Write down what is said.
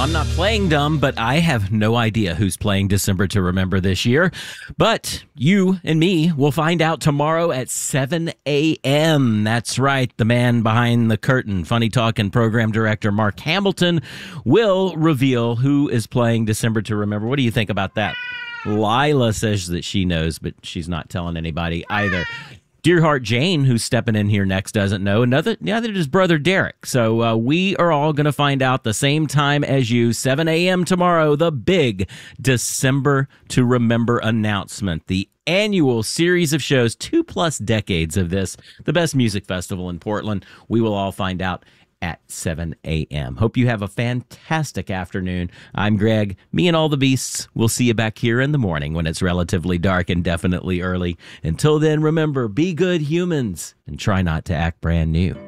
I'm not playing dumb, but I have no idea who's playing December to Remember this year. But you and me will find out tomorrow at 7 a.m. That's right. The man behind the curtain, Funny Talking program director Mark Hamilton, will reveal who is playing December to Remember. What do you think about that? Lila says that she knows, but she's not telling anybody either. Dearheart Jane, who's stepping in here next, doesn't know. Neither does brother Derek. So we are all going to find out the same time as you, 7 a.m. tomorrow, the big December to Remember announcement. The annual series of shows, 2+ decades of this, the best music festival in Portland. We will all find out at 7 a.m. Hope you have a fantastic afternoon. I'm Greg. Me and all the beasts. We'll see you back here in the morning when it's relatively dark and definitely early. Until then, remember, be good humans and try not to act brand new.